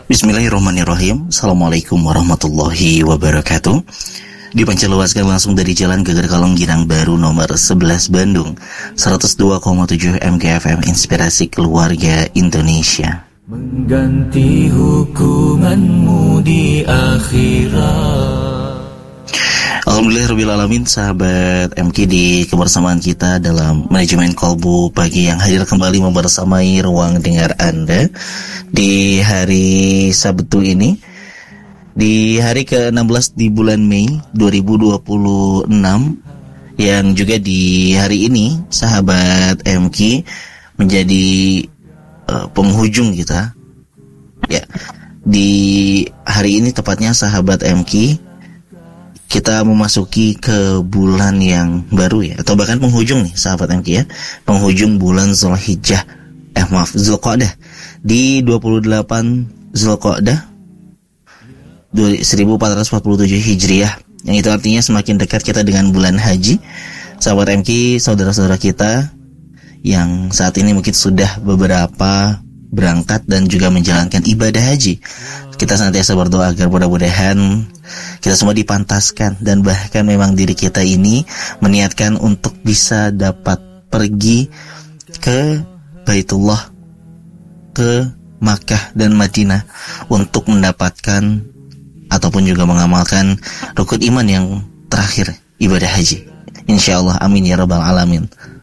Bismillahirrahmanirrahim. Assalamualaikum warahmatullahi wabarakatuh. Dipancarluaskan langsung dari Jalan Geger Kalong Ginang Baru nomor 11 Bandung, 102,7 MKFM Inspirasi Keluarga Indonesia. Mengganti hukumanmu di akhirat. Alhamdulillahirrahmanirrahim, sahabat MK, di kebersamaan kita dalam manajemen Kolbu pagi yang hadir kembali membersamai ruang dengar Anda di hari Sabtu ini, di hari ke-16 di bulan Mei 2026, yang juga di hari ini sahabat MK menjadi penghujung kita ya. Di hari ini tepatnya sahabat MK, kita memasuki ke bulan yang baru ya, atau bahkan penghujung nih sahabat MK ya, penghujung bulan Zulqa'dah di 28 Zulqa'dah 1447 Hijriah, yang itu artinya semakin dekat kita dengan bulan haji. Sahabat MK, saudara-saudara kita yang saat ini mungkin sudah beberapa berangkat dan juga menjalankan ibadah haji, kita senantiasa berdoa agar mudah-mudahan kita semua dipantaskan, dan bahkan memang diri kita ini meniatkan untuk bisa dapat pergi ke Baitullah, ke Makkah dan Madinah untuk mendapatkan ataupun juga mengamalkan rukun iman yang terakhir, ibadah haji. Insyaallah, amin ya rabbal alamin.